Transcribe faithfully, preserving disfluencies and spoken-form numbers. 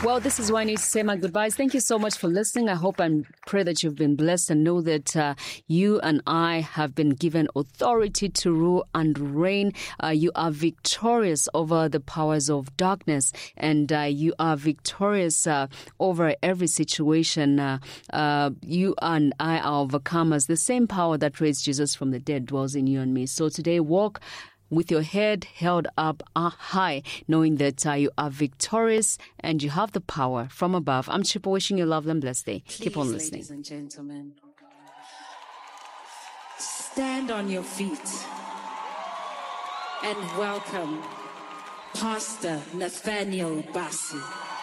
Well, this is why I need to say my goodbyes. Thank you so much for listening. I hope and pray that you've been blessed and know that uh, you and I have been given authority to rule and reign. Uh, you are victorious over the powers of darkness, and uh, you are victorious uh, over every situation. Uh, uh, you and I are overcomers. The same power that raised Jesus from the dead dwells in you and me. So today, walk with your head held up uh, high, knowing that uh, you are victorious and you have the power from above. I'm Chipo, wishing you a lovely and blessed day. Please, Keep on listening. Ladies and gentlemen, stand on your feet and welcome Pastor Nathaniel Bassey.